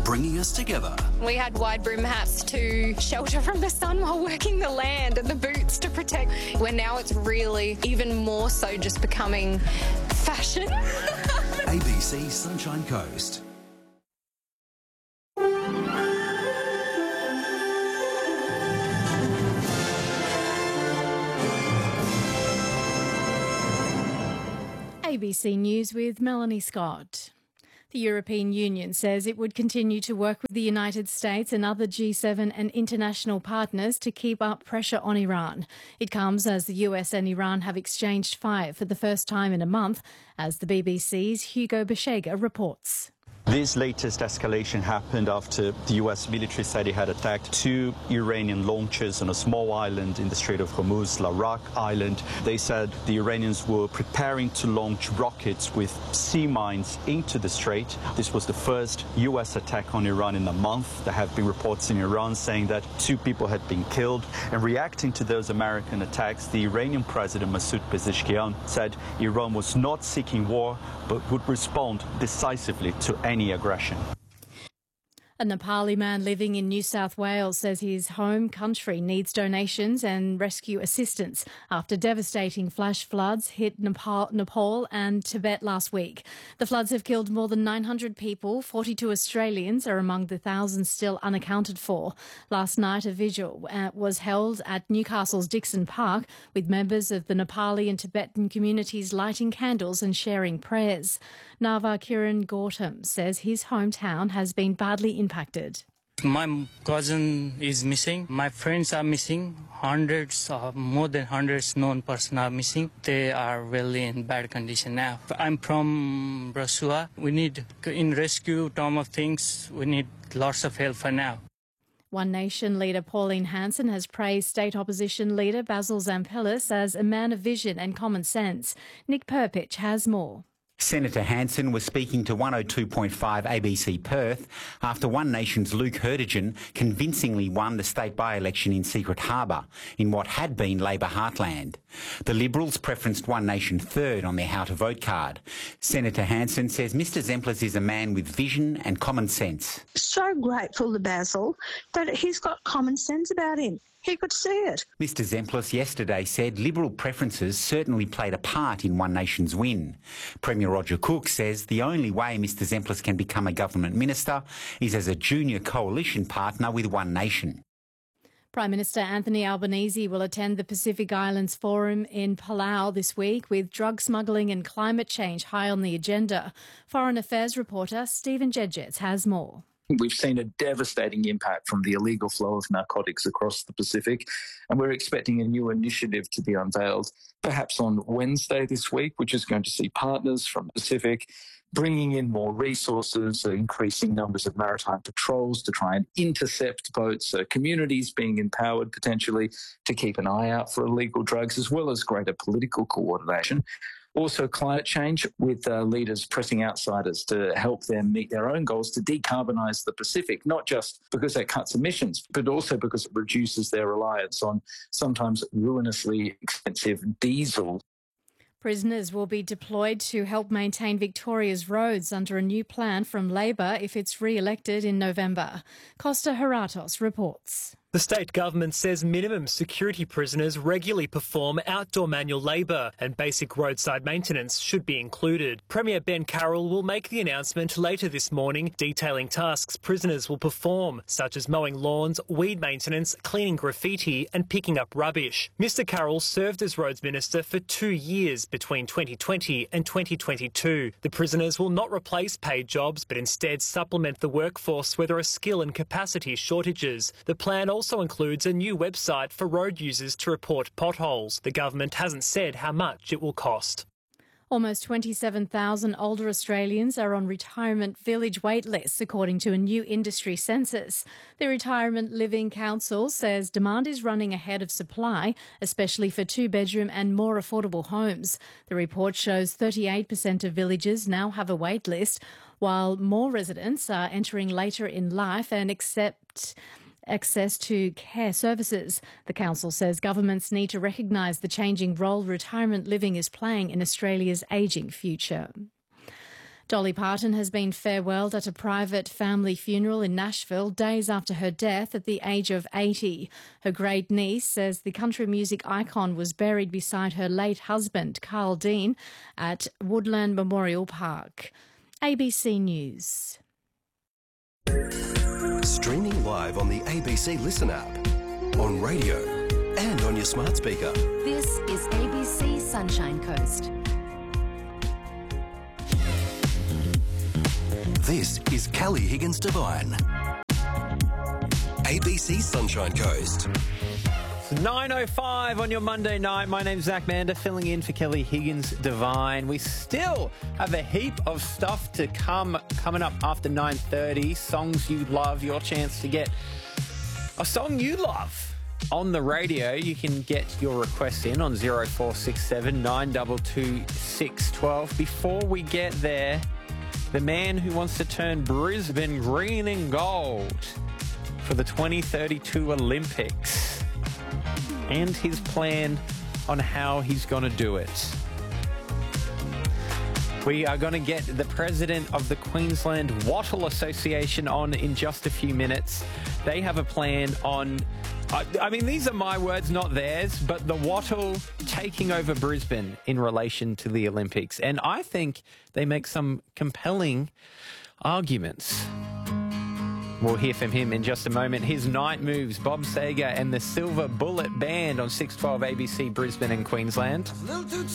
bringing us together. We had wide brim hats to shelter from the sun while working the land and the boots to protect, where now it's really even more so just becoming fashion. ABC Sunshine Coast. ABC News with Melanie Scott. The European Union says it would continue to work with the United States and other G7 and international partners to keep up pressure on Iran. It comes as the US and Iran have exchanged fire for the first time in a month, as the BBC's Hugo Beshega reports. This latest escalation happened after the US military said it had attacked 2 Iranian launches on a small island in the Strait of Hormuz, Larak Island. They said the Iranians were preparing to launch rockets with sea mines into the strait. This was the first US attack on Iran in a month. There have been reports in Iran saying that 2 people had been killed. And reacting to those American attacks, the Iranian President Masoud Pezeshkian said Iran was not seeking war, but would respond decisively to any aggression. A Nepali man living in New South Wales says his home country needs donations and rescue assistance after devastating flash floods hit Nepal and Tibet last week. The floods have killed more than 900 people. 42 Australians are among the thousands still unaccounted for. Last night, a vigil was held at Newcastle's Dixon Park with members of the Nepali and Tibetan communities lighting candles and sharing prayers. Nava Kiran Gautam says his hometown has been badly impacted. My cousin is missing. My friends are missing. More than hundreds known persons are missing. They are really in bad condition now. I'm from Rasua. We need, in rescue term of things, we need lots of help for now. One Nation leader Pauline Hanson has praised state opposition leader Basil Zampelis as a man of vision and common sense. Nick Perpich has more. Senator Hanson was speaking to 102.5 ABC Perth after One Nation's Luke Hurtigan convincingly won the state by-election in Secret Harbour in what had been Labor heartland. The Liberals preferenced One Nation third on their how to vote card. Senator Hanson says Mr Zemplis is a man with vision and common sense. So grateful to Basil that he's got common sense about him. He could see it. Mr Zemplis yesterday said Liberal preferences certainly played a part in One Nation's win. Premier Roger Cook says the only way Mr Zemplis can become a government minister is as a junior coalition partner with One Nation. Prime Minister Anthony Albanese will attend the Pacific Islands Forum in Palau this week with drug smuggling and climate change high on the agenda. Foreign Affairs reporter Stephen Jedgetts has more. We've seen a devastating impact from the illegal flow of narcotics across the Pacific, and we're expecting a new initiative to be unveiled perhaps on Wednesday this week, which is going to see partners from the Pacific bringing in more resources, increasing numbers of maritime patrols to try and intercept boats, communities being empowered potentially to keep an eye out for illegal drugs, as well as greater political coordination. Also climate change, with leaders pressing outsiders to help them meet their own goals to decarbonise the Pacific, not just because that cuts emissions, but also because it reduces their reliance on sometimes ruinously expensive diesel. Prisoners will be deployed to help maintain Victoria's roads under a new plan from Labor if it's re-elected in November. Costa Heratos reports. The state government says minimum security prisoners regularly perform outdoor manual labour and basic roadside maintenance should be included. Premier Ben Carroll will make the announcement later this morning, detailing tasks prisoners will perform, such as mowing lawns, weed maintenance, cleaning graffiti and picking up rubbish. Mr Carroll served as Roads Minister for 2 years between 2020 and 2022. The prisoners will not replace paid jobs but instead supplement the workforce where there are skill and capacity shortages. The plan also includes a new website for road users to report potholes. The government hasn't said how much it will cost. Almost 27,000 older Australians are on retirement village wait lists, according to a new industry census. The Retirement Living Council says demand is running ahead of supply, especially for two-bedroom and more affordable homes. The report shows 38% of villages now have a wait list, while more residents are entering later in life and accept access to care services. The council says governments need to recognise the changing role retirement living is playing in Australia's ageing future. Dolly Parton has been farewelled at a private family funeral in Nashville days after her death at the age of 80. Her great niece says the country music icon was buried beside her late husband, Carl Dean, at Woodland Memorial Park. ABC News. Streaming live on the ABC Listen app, on radio and on your smart speaker. This is ABC Sunshine Coast. This is Kelly Higgins Devine. ABC Sunshine Coast. It's 9:05 on your Monday night. My name's Zach Mander, filling in for Kelly Higgins Devine. We still have a heap of stuff to coming up after 9:30. Songs you love, your chance to get a song you love on the radio. You can get your requests in on 0467 922 612. Before we get there, the man who wants to turn Brisbane green and gold for the 2032 Olympics and his plan on how he's going to do it. We are going to get the president of the Queensland Wattle Association on in just a few minutes. They have a plan on, I mean, these are my words, not theirs, but the Wattle taking over Brisbane in relation to the Olympics. And I think they make some compelling arguments. We'll hear from him in just a moment. His night moves, Bob Sager and the Silver Bullet Band on 612 ABC Brisbane and Queensland.